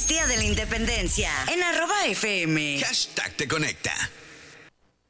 Día de la Independencia en @FM. Hashtag te conecta.